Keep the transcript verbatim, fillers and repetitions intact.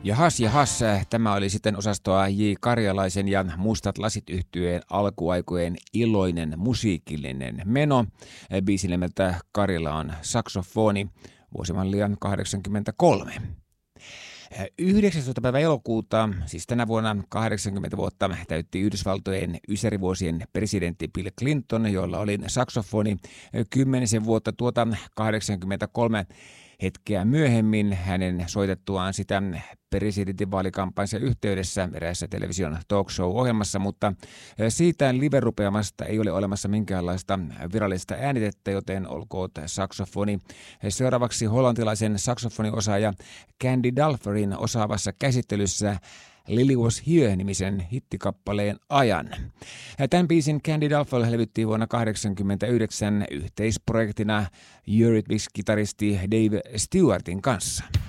Jahas, jahas, tämä oli sitten osastoa J. Karjalaisen ja Mustat lasit -yhtyeen alkuaikojen iloinen musiikillinen meno. Biisin nimeltä Karjala on saksofoni, vuosimallia kahdeksankymmentäkolme. yhdeksästoista päivä elokuuta, siis tänä vuonna kahdeksankymmentä vuotta, täytti Yhdysvaltojen ysärivuosien presidentti Bill Clinton, jolla oli saksofoni. Kymmenisen vuotta tuota kahdeksankymmentäkolme hetkeä myöhemmin hänen soitettuaan sitä presidentinvaalikampanjansa yhteydessä eräässä television talk show-ohjelmassa, mutta siitä live-rupeamasta ei ole olemassa minkäänlaista virallista äänitettä, joten olkoot saksofoni. Seuraavaksi hollantilaisen saksofoniosaaja Candy Dulferin osaavassa käsittelyssä Lily Was Here-nimisen hittikappaleen ajan. Tämän biisin Candy Dulfer levytti vuonna tuhatyhdeksänsataakahdeksankymmentäyhdeksän yhteisprojektina Eurythmics-kitaristi Dave Stewartin kanssa.